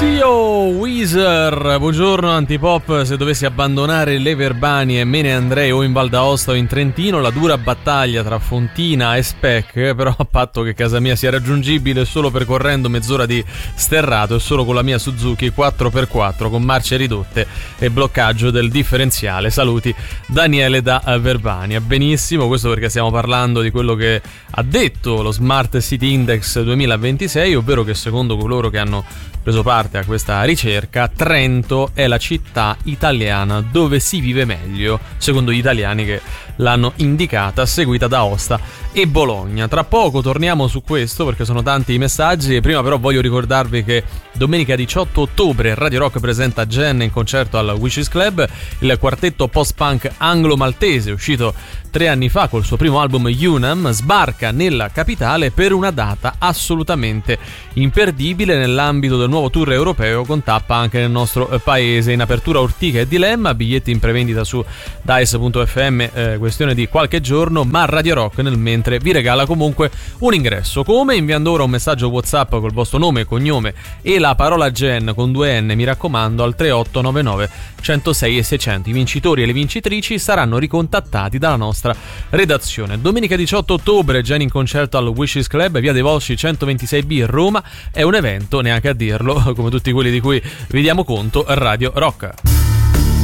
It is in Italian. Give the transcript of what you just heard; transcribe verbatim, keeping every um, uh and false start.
Zio Weezer, buongiorno Antipop. Se dovessi abbandonare le Verbanie me ne andrei o in Val d'Aosta o in Trentino. La dura battaglia tra Fontina e Spec, però a patto che casa mia sia raggiungibile solo percorrendo mezz'ora di sterrato e solo con la mia Suzuki quattro per quattro con marce ridotte e bloccaggio del differenziale. Saluti Daniele da Verbania. Benissimo, questo perché stiamo parlando di quello che ha detto lo Smart City Index duemilaventisei, ovvero che secondo coloro che hanno preso parte a questa ricerca, Trento è la città italiana dove si vive meglio, secondo gli italiani che l'hanno indicata, seguita da Aosta e Bologna. Tra poco torniamo su questo perché sono tanti i messaggi, e prima però voglio ricordarvi che domenica diciotto ottobre Radio Rock presenta Gen in concerto al Wishes Club, il quartetto post-punk anglo-maltese uscito tre anni fa col suo primo album Unam sbarca nella capitale per una data assolutamente imperdibile nell'ambito del nuovo tour europeo con tappa anche nel nostro paese. In apertura Ortica e Dilemma, biglietti in prevendita su dice punto effe emme, eh, questione di qualche giorno, ma Radio Rock nel mentre vi regala comunque un ingresso. Come? Inviando ora un messaggio WhatsApp col vostro nome e cognome e la parola Gen con due N, mi raccomando, al tre otto nove nove centosei e seicento. I vincitori e le vincitrici saranno ricontattati dalla nostra redazione. Domenica diciotto ottobre Gen in concerto al Wishes Club, via dei Volsci centoventisei B, Roma. È un evento, neanche a dirlo, come tutti quelli di cui vi diamo conto, Radio Rock.